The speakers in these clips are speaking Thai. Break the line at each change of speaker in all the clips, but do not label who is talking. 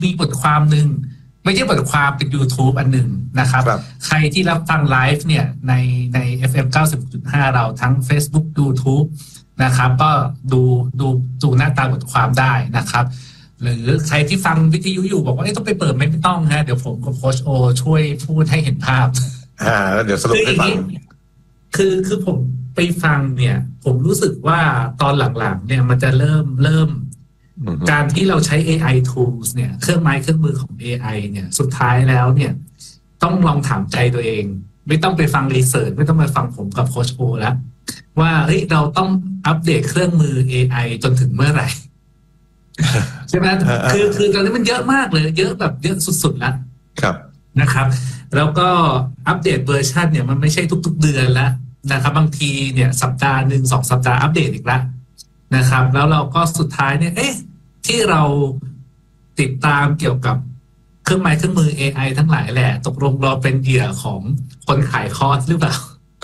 มีบทความหนึ่งไม่ใช่บทความเป็น YouTube อันหนึ่งนะครับใครที่รับฟังไลฟ์เนี่ยใน FM 90.5 เราทั้ง Facebook YouTube นะครับก็ดูหน้าตาบทความได้นะครับหรือใครที่ฟังวิทยุอยู่บอกว่าต้องไปเปิดไม่ต้องฮะเดี๋ยวผมกับโค้ชโอช่วยพูดให้เห็นภาพ
แล้วเดี๋ยวสรุปให้ฟัง
คือผมไปฟังเนี่ยผมรู้สึกว่าตอนหลังๆเนี่ยมันจะเริ่มการที่เราใช้ AI tools เนี่ยเครื่องไม้เครื่องมือของ AI เนี่ยสุดท้ายแล้วเนี่ยต้องลองถามใจตัวเองไม่ต้องไปฟังรีเสิร์ชไม่ต้องไปฟังผมกับโค้ชโอแล้วว่าเฮ้ยเราต้องอัปเดตเครื่องมือ AI จนถึงเมื่อไหร่ใช่ไหมคือตอนนี้มันเยอะมากเลยเยอะแบบเยอะสุดๆแล้วนะครับแล้วก็อัปเดตเวอร์ชันเนี่ยมันไม่ใช่ทุกๆเดือนแล้วนะครับบางทีเนี่ยสัปดาห์หนึ่ง2 สัปดาห์อัปเดตอีกแล้วนะครับแล้วเราก็สุดท้ายเนี่ยที่เราติดตามเกี่ยวกับเครื่องไม้เครื่องมือ AI ทั้งหลายแหละตกลงเราเป็นเหยื่อของคนขายคอร์สหรือเปล่า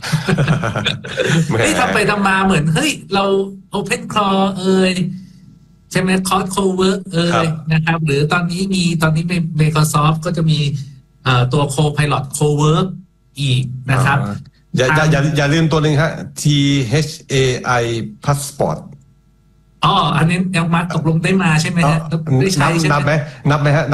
ทำไปทำมาเหมือนเฮ้ยเรา Open Claw ใช่ไหมคอร์ส Cowork นะครับหรือตอนนี้Microsoft ก็จะมีตัว Copilot Cowork อีกนะครับ
อย่าลืมตัวหนึ่งฮะ THAI Passport
อันนี้ยังมาตกลงได้มาใช่ไหมฮะได้ใช้ใช่ไหม
นับไหมฮะ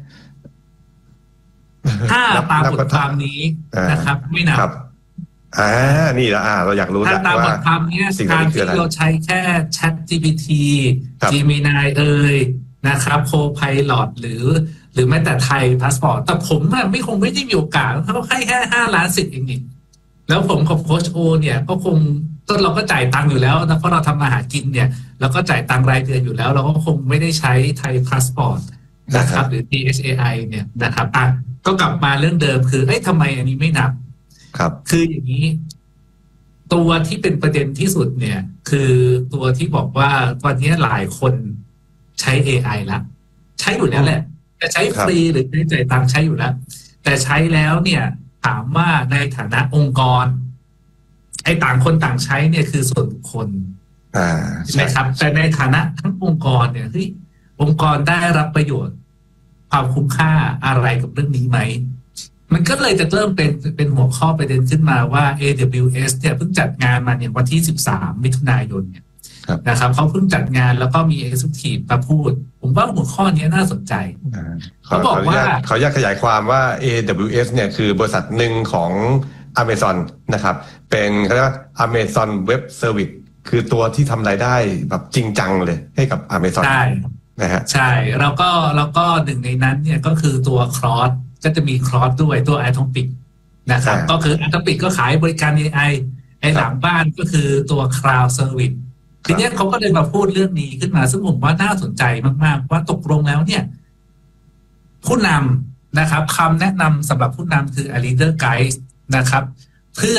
ถ้าตามบทความนี้นะครับไม่นับ
นี่ละเราอยากรู้
ถ้าตามบทความนี้การที่เราใช้แค่ ChatGPT Gemini นะครับ Copilot หรือแม้แต่ไทย Passport แต่ผมไม่ได้มีโอกาสเขาให้แค่5 ล้านสิทธิ์เองนี่แล้วผมกับโค้ชโอเนี่ยก็คงเราก็จ่ายตังค์อยู่แล้วนะเพราะเราทำมาหากินเนี่ยเราก็จ่ายตังค์รายเดือนอยู่แล้วเราก็คงไม่ได้ใช้ไทย Passport นะครับหรือ THAI เนี่ยนะครับก็กลับมาเรื่องเดิมคือทำไมอันนี้ไม่นับคืออย่างนี้ตัวที่เป็นประเด็นที่สุดเนี่ยคือตัวที่บอกว่าตอนนี้หลายคนใช้ AI ละใช้อยู่แล้วแหละจะใช้ฟรีหรือไม่จ่ายตังค์ใช้อยู่แล้วแต่ใช้แล้วเนี่ยถามว่าในฐานะองค์กรต่างคนต่างใช้เนี่ยคือส่วนบุคคลใช่ไหมครับแต่ในฐานะทั้งองค์กรเนี่ยองค์กรได้รับประโยชน์ความคุ้มค่าอะไรกับเรื่องนี้ไหมมันก็เลยจะเริ่มเป็นหัวข้อประเด็นขึ้นมาว่า AWS เนี่ยเพิ่งจัดงานมาเนี่ยวันที่13 มิถุนายนเนี่ยนะครับเขาเพิ่งจัดงานแล้วก็มี Executive มาพูดผมว่าหัวข้อนี้น่าสนใจ
เขาบอกว่าเขาอยากขยายความว่า AWS เนี่ยคือบริษัทหนึ่งของ Amazon นะครับเป็นเขาเรียกว่า Amazon Web Service คือตัวที่ทำรายได้แบบจริงจังเลยให้กับ Amazon
ใช่
นะฮะ
ใช่แล้วก็หนึ่งในนั้นเนี่ยก็คือตัว Cross ก็จะมีคลอสด้วยตัว Atomic นะครับก็คือ Atomic ก็ขายบริการ AI หลังบ้านก็คือตัว Cloud Service ทีนี้เขาก็เลยมาพูดเรื่องนี้ขึ้นมาซึ่งผมว่าน่าสนใจมากๆว่าตกลงแล้วเนี่ยผู้นำนะครับคำแนะนำสำหรับผู้นำคือ a leader guide นะครับเพื่อ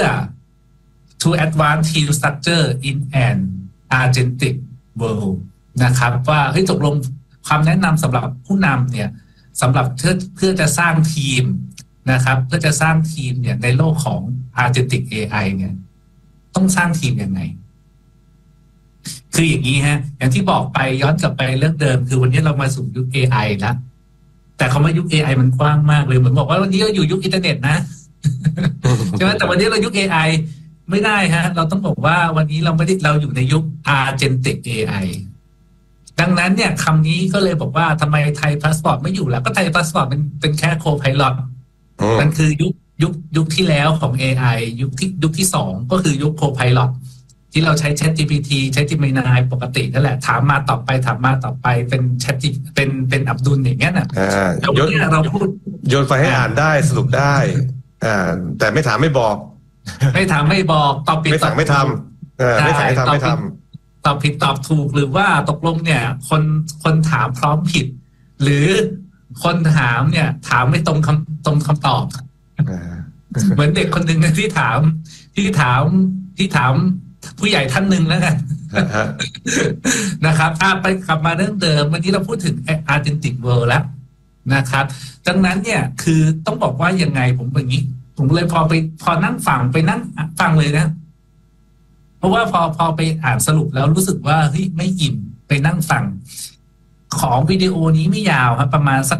to advance team structure in an agentic world นะครับว่าตกลงคำแนะนำสำหรับผู้นำเนี่ยสำหรับเพื่อจะสร้างทีมนะครับเพื่อจะสร้างทีมเนี่ยในโลกของ Agentic AI เนี่ยต้องสร้างทีมยังไงคืออย่างนี้ฮะอย่างที่บอกไปย้อนกลับไปเรื่องเดิมคือวันนี้เรามาสู่ยุค AI แล้วแต่คำว่ายุค AI มันกว้างมากเลยเหมือนบอกว่าวันนี้เราอยู่ยุคอินเทอร์เน็ตนะใช่ไหมแต่วันนี้เรายุค AI ไม่ได้ฮะเราต้องบอกว่าวันนี้เราอยู่ในยุค Agentic AIดังนั้นเนี่ยคำนี้ก็เลยบอกว่าทำไมไทยพาสปอร์ตไม่อยู่แล้วก็ไทยพาสปอร์ตเป็นแค่โคไพลอตมันคือยุคที่แล้วของ AI ยุคที่2ก็คือยุคโคไพลอตที่เราใช้ ChatGPT ใช้ Gemini ปกตินั่นแหละถามมาตอบไปเป็น Chat เป็นอับดุลอย่างเงี้ยน่ะเราพูด
โยนไฟให้อ่านได้สรุปได้แต่ไม่ถามไม่บอก
ไม่ถามไม่บอกตอบผิด
ไม่สั่งไม่ทำไม่สั่งไม่ทำไม่ทำ
ตอบผิดตอบถูกหรือว่าตกลงเนี่ยคนถามพร้อมผิดหรือคนถามเนี่ยถามไม่ตรงคำตอบเหมือนเด็กคนหนึ่งที่ถามผู้ใหญ่ท่านหนึ่งแล้วกันนะครับไปกลับมาเรื่องเดิมวันนี้เราพูดถึง Agentic World แล้วนะครับดังนั้นเนี่ยคือต้องบอกว่ายังไงผมอย่างนี้ผมเลยพอนั่งฟังเลยนะเพราะว่าพอไปอ่านสรุปแล้วรู้สึกว่าไม่อิ่มไปนั่งฟังของวิดีโอนี้ไม่ยาวครับประมาณสัก